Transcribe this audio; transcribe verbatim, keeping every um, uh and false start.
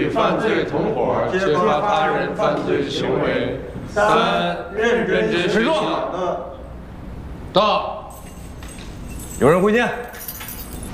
犯罪同伙揭发他人犯罪行为。三、认真学习。 到。有人会见。